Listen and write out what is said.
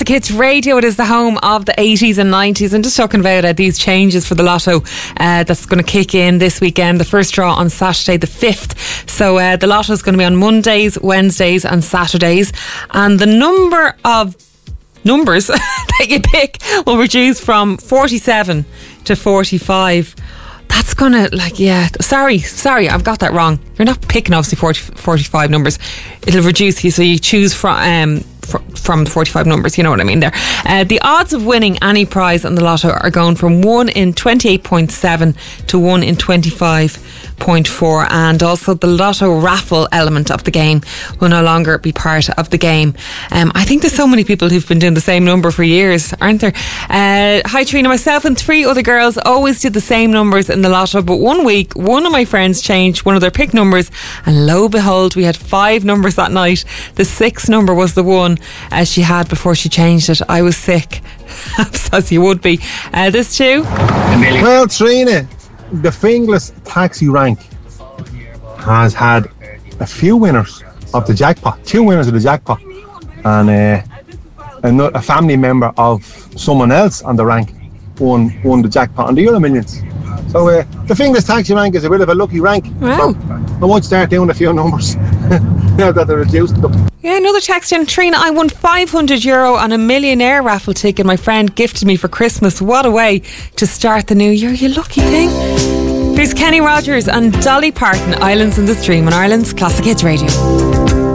Hits Radio. It is the home of the 80s and 90s. I'm just talking about these changes for the Lotto that's going to kick in this weekend. The first draw on Saturday the 5th. So the Lotto is going to be on Mondays, Wednesdays and Saturdays. And the number of numbers that you pick will reduce from 47 to 45. That's gonna, sorry, I've got that wrong. You're not picking obviously 45 numbers. It'll reduce you, so you choose from 45 numbers, you know what I mean there. The odds of winning any prize on the Lotto are going from 1 in 28.7 to 1 in 25.4, and also the Lotto raffle element of the game will no longer be part of the game. I think there's so many people who've been doing the same number for years, aren't there? Hi Trina, myself and 3 other girls always did the same numbers in the Lotto, but one week one of my friends changed one of their pick numbers, and lo and behold, we had 5 numbers that night. The 6th number was the one she had before she changed it. I was sick, as you would be. This too? Well, Trina, the Finglas taxi rank has had a few winners of the jackpot. 2 winners of the jackpot, and a family member of someone else on the rank won the jackpot on the Euro Millions. So the Finglas taxi rank is a bit of a lucky rank. Wow. So I might start doing a few numbers now that they're reduced up. Yeah, another text in. Trina, I won €500 on a millionaire raffle ticket my friend gifted me for Christmas. What a way to start the new year, you lucky thing. Here's Kenny Rogers and Dolly Parton, Islands in the Stream on Ireland's Classic Hits Radio.